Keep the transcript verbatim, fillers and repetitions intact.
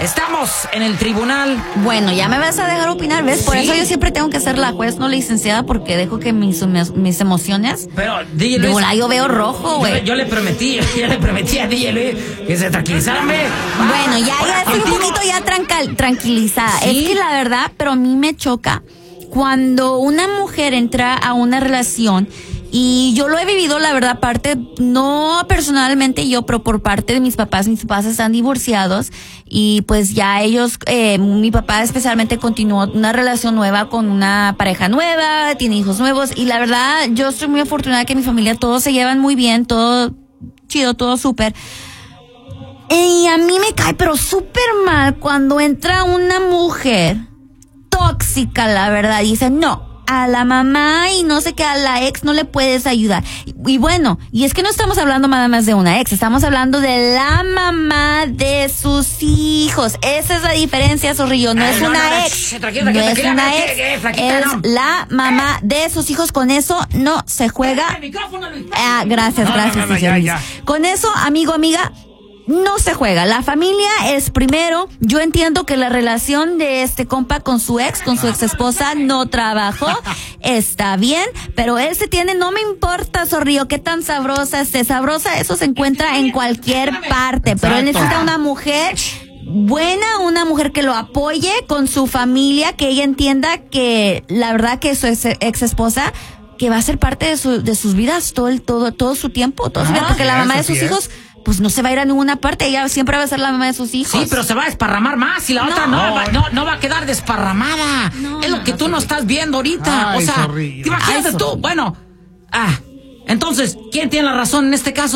Estamos en el tribunal. Bueno, ya me vas a dejar opinar, ¿ves? Por Sí. eso yo siempre tengo que ser la juez, no licenciada, porque dejo que mis, mis, mis emociones... Pero, D J De Luis, volada yo veo rojo, yo, güey. yo le prometí, yo le prometí a D J Luis que se tranquilizara, hombre. Bueno, ya, Ahora, ya estoy un contigo. poquito ya tranca- tranquilizada. ¿Sí? Es que la verdad, pero a mí me choca cuando una mujer entra a una relación. Y yo lo he vivido, la verdad, parte, no personalmente yo, pero por parte de mis papás. Mis papás están divorciados y pues ya ellos, eh, mi papá especialmente continuó una relación nueva con una pareja nueva, tiene hijos nuevos y la verdad yo estoy muy afortunada que mi familia todos se llevan muy bien, todo chido, todo súper. Y a mí me cae, pero súper mal cuando entra una mujer tóxica, la verdad. Dice, no, a la mamá y no sé qué, a la ex no le puedes ayudar. Y, y bueno, y es que no estamos hablando nada más de una ex, estamos hablando de la mamá de sus hijos. Esa es la diferencia, Zorrillo. No Ay, es no, una no, no, ex. sh, tranquila, No tranquila, es tranquila, una ¿qué, ex. qué, flaquita, Es no? la mamá de sus hijos. Con eso no se juega. El micrófono, Luis. Ah, gracias, No, no, gracias. no, no, ya, Luis. ya. Con eso, amigo, amiga, no se juega. La familia es primero. Yo entiendo que la relación de este compa con su ex, con su ex esposa, no trabajó. Está bien, pero él se tiene, no me importa, Zorrillo, qué tan sabrosa esté. Sabrosa, eso se encuentra en cualquier parte, pero él necesita una mujer buena, una mujer que lo apoye con su familia, que ella entienda que la verdad que su ex, ex esposa que va a ser parte de, su, de sus vidas todo el todo todo su tiempo, todo su vida, porque la mamá de sus hijos pues no se va a ir a ninguna parte, ella siempre va a ser la mamá de sus hijos. Sí, pero se va a desparramar más y la No. otra no, va, no, no va a quedar desparramada. No, es lo no, que tú no estás viendo ahorita. Ay, o sea, Zorrillo. imagínate Ay, tú. Bueno, ah, entonces, ¿quién tiene la razón en este caso?